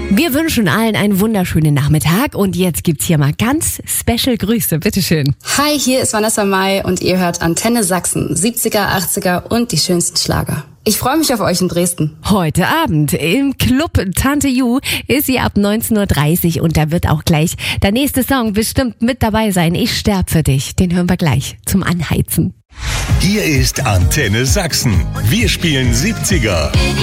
Wir wünschen allen einen wunderschönen Nachmittag und jetzt gibt's hier mal ganz special Grüße. Bitteschön. Hi, hier ist Vanessa Mai und ihr hört Antenne Sachsen, 70er, 80er und die schönsten Schlager. Ich freue mich auf euch in Dresden. Heute Abend im Club Tante Ju ist sie ab 19.30 Uhr und da wird auch gleich der nächste Song bestimmt mit dabei sein. Ich sterb für dich. Den hören wir gleich zum Anheizen. Hier ist Antenne Sachsen. Wir spielen 70er.